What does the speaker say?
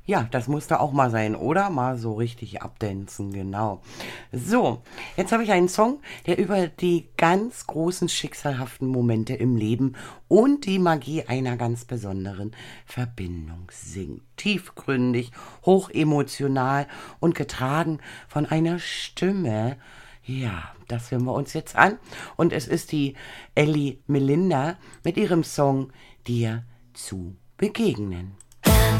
Ja, das musste auch mal sein, oder? Mal so richtig abdancen, genau. So, jetzt habe ich einen Song, der über die ganz großen schicksalhaften Momente im Leben und die Magie einer ganz besonderen Verbindung singt. Tiefgründig, hochemotional und getragen von einer Stimme. Ja, das hören wir uns jetzt an. Und es ist die Ellie Melinda mit ihrem Song Dir zu begegnen.